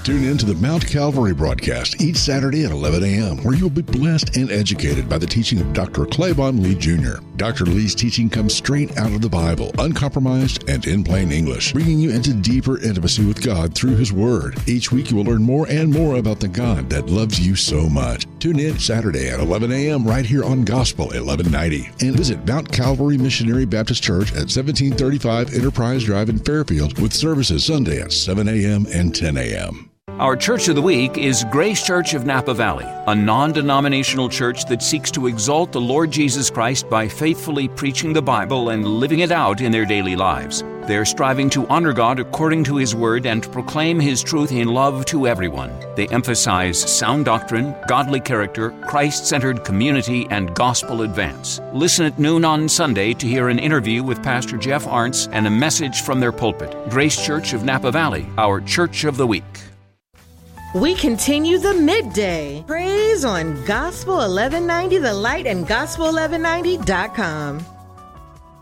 Tune in to the Mount Calvary broadcast each Saturday at 11 a.m., where you'll be blessed and educated by the teaching of Dr. Claiborne Lee Jr. Dr. Lee's teaching comes straight out of the Bible, uncompromised and in plain English, bringing you into deeper intimacy with God through His Word. Each week you will learn more and more about the God that loves you so much. Tune in Saturday at 11 a.m. right here on Gospel 1190. And visit Mount Calvary Missionary Baptist Church at 1735 Enterprise Drive in Fairfield, with services Sunday at 7 a.m. and 10 a.m. Our Church of the Week is Grace Church of Napa Valley, a non-denominational church that seeks to exalt the Lord Jesus Christ by faithfully preaching the Bible and living it out in their daily lives. They're striving to honor God according to His Word and proclaim His truth in love to everyone. They emphasize sound doctrine, godly character, Christ-centered community, and gospel advance. Listen at noon on Sunday to hear an interview with Pastor Jeff Arntz and a message from their pulpit. Grace Church of Napa Valley, our Church of the Week. We continue the midday praise on Gospel 1190 The Light and Gospel1190.com.